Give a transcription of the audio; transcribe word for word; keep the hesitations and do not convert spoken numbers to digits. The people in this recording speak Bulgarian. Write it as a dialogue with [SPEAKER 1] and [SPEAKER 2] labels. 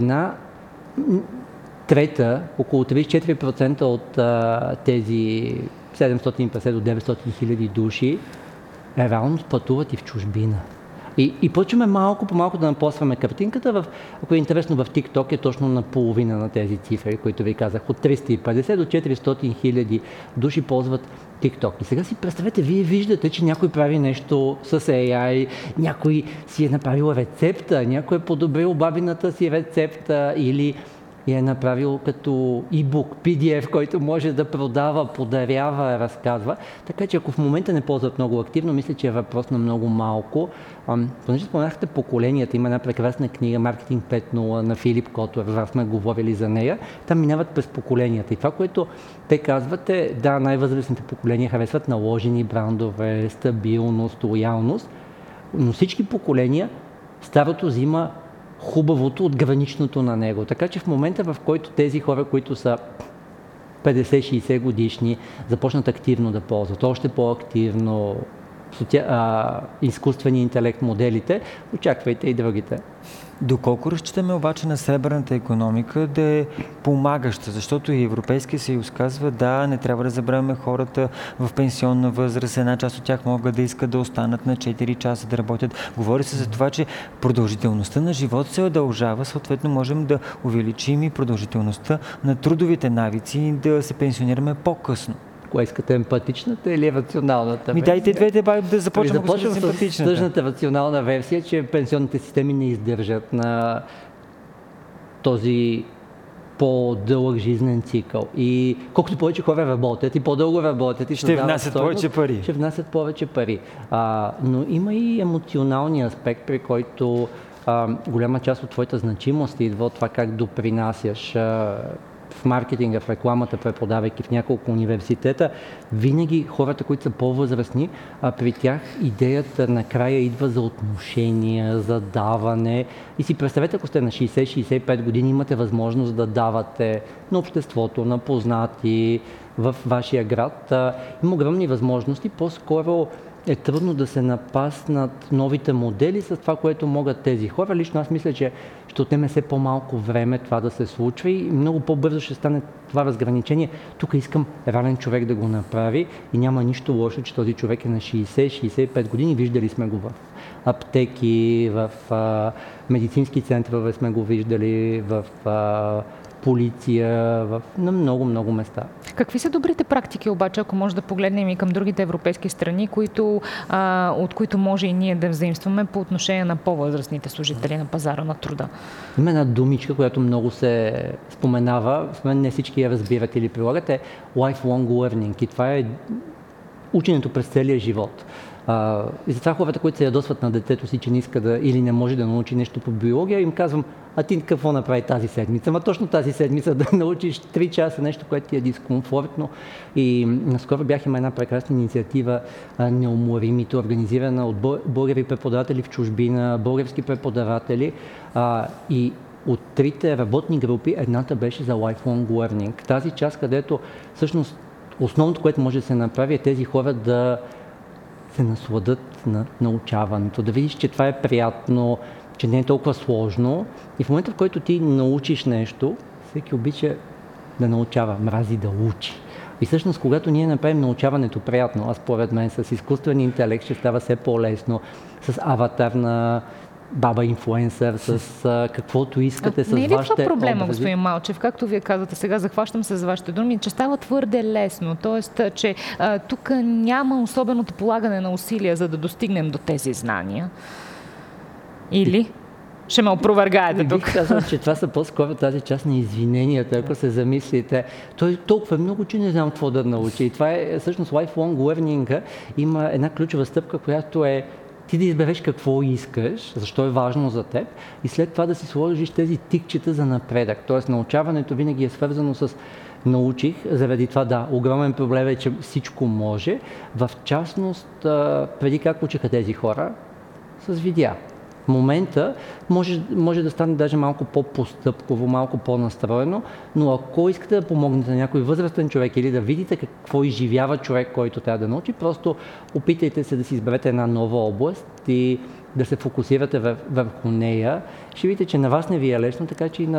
[SPEAKER 1] Една трета, около тридесет и четири процента от а, тези седемстотин и петдесет до деветстотин хиляди души реално пътуват и в чужбина. И, и почваме малко по малко да напосваме картинката. В, ако е интересно, в TikTok е точно на половина на тези цифри, които ви казах. От триста и петдесет до четиристотин хиляди души ползват TikTok. И сега си представете, вие виждате, че някой прави нещо с Ей Ай, някой си е направил рецепта, някой е подобрил бабината си рецепта или и е направил като e-book, пи ди еф, който може да продава, подарява, разказва. Така че ако в момента не ползват много активно, мисля, че е въпрос на много малко. Понеже споменахте поколенията, има една прекрасна книга Маркетинг пет точка нула на Филип Котор, раз сме говорили за нея. Там минават през поколенията. И това, което те казват е, да, най-възрастните поколения харесват наложени брандове, стабилност, лоялност, но всички поколения старото взима хубавото от граничното на него. Така че в момента, в който тези хора, които са петдесет-шейсет годишни, започнат активно да ползват, още по-активно соци... а, изкуствения интелект моделите, очаквайте и другите.
[SPEAKER 2] Доколко разчитаме обаче на сребърната икономика да е помагаща, защото и Европейския съюз казва, да, не трябва да забравяме хората в пенсионна възраст, една част от тях могат да искат да останат на четири часа да работят. Говори се за това, че продължителността на живот се удължава, съответно можем да увеличим и продължителността на трудовите навици и да се пенсионираме по-късно.
[SPEAKER 1] Кое искате, емпатичната или рационалната
[SPEAKER 2] Ми
[SPEAKER 1] версия?
[SPEAKER 2] дайте двете, бай, да започнем,
[SPEAKER 1] започнем
[SPEAKER 2] с
[SPEAKER 1] с
[SPEAKER 2] емпатичната.
[SPEAKER 1] тъжната рационална версия, че пенсионните системи не издържат на този по-дълъг жизнен цикъл. И колкото повече хора работят и по-дълго работят и
[SPEAKER 2] ще внасят повече пари.
[SPEAKER 1] Ще внасят повече пари. А, но има и емоционалния аспект, при който а, голяма част от твоята значимост идва от това как допринасяш а, в маркетинга, в рекламата, преподавайки в няколко университета. Винаги хората, които са по-възрастни, а при тях идеята накрая идва за отношения, за даване. И си представете, ако сте на шейсет-шейсет и пет години, имате възможност да давате на обществото, на познати в вашия град. Има огромни възможности. По-скоро е трудно да се напаснат новите модели с това, което могат тези хора. Лично аз мисля, че ще отнеме все по-малко време това да се случва и много по-бързо ще стане това разграничение. Тук искам ранен човек да го направи и няма нищо лошо, че този човек е на шейсет-шейсет и пет години. Виждали сме го в аптеки, в а, медицински центрове сме го виждали, в а, полиция, в, на много-много места.
[SPEAKER 3] Какви са добрите практики обаче, ако може да погледнем и към другите европейски страни, които, а, от които може и ние да взаимстваме по отношение на по-възрастните служители на пазара на труда?
[SPEAKER 1] Има една думичка, която много се споменава, в мен не всички я разбират или прилагат, е lifelong learning и това е ученето през целия живот. Uh, и затова хората, които се ядосват на детето си, че не иска да или не може да научи нещо по биология, им казвам, а ти какво направи тази седмица? Ма точно тази седмица да научиш три часа нещо, което ти е дискомфортно. И наскоро бях има една прекрасна инициатива Неуморимите, организирана от българи преподаватели в чужбина, български преподаватели. Uh, и от трите работни групи едната беше за lifelong learning. Тази част, където всъщност основното, което може да се направи, е тези хора да се насладат на научаването, да видиш, че това е приятно, че не е толкова сложно и в момента, в който ти научиш нещо, всеки обича да научава, мрази да учи. И всъщност, когато ние направим научаването приятно, аз според мен с изкуствен интелект ще става все по-лесно, с аватар на баба инфлуенсър, с а, каквото искате, а, с вашите образи.
[SPEAKER 3] Не е ли това проблема, господин Малчев? Както вие казвате сега, захващам се за вашите думи, че става твърде лесно. Тоест, че а, тук няма особеното полагане на усилия, за да достигнем до тези знания. Или? Ще ме опровергаете тук.
[SPEAKER 1] Бих казал, че това са по-скоро тази част на извиненията, ако се замислите. Той толкова много, че не знам какво да научи. И това е всъщност lifelong learning. Има една ключова стъпка, която е ти да избереш какво искаш, защо е важно за теб и след това да си сложиш тези тикчета за напредък. Тоест научаването винаги е свързано с научих, заради това да, огромен проблем е, че всичко може. В частност, преди как учиха тези хора? С видеа. В момента може, може да стане даже малко по-постъпково, малко по-настроено, но ако искате да помогнете на някой възрастен човек или да видите какво изживява човек, който трябва да научи, просто опитайте се да си изберете една нова област и да се фокусирате върху нея. Ще видите, че на вас не ви е лесно, така че и на